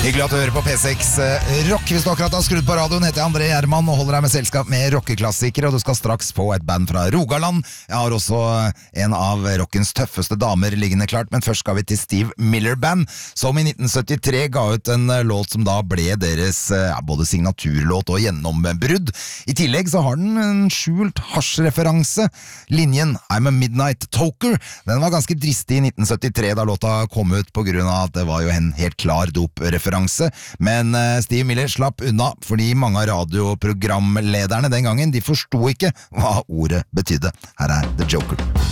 Hyggelig at du hører på P6 Rock. Hvis du akkurat har skrudd på radioen, heter jeg André Gjerman og holder deg med selskap med rockeklassikere, og du skal straks få et band fra Rogaland. Jeg har også en av rockens tøffeste damer liggende klart, men først skal vi til Steve Miller Band, som i 1973 ga ut en låt som da ble deres både signaturlåt og gjennombrudd. I tillegg så har den en skjult hasjreferanse. Linjen I'm a Midnight Toker, den var ganske dristig i 1973 da låta kom ut, på grunn av at det var jo en helt klar dopreferanse. Men Steve Miller slapp unna, fordi mange av radioprogramlederne den gangen, de forsto ikke hva ordet betydde. Her er The Joker.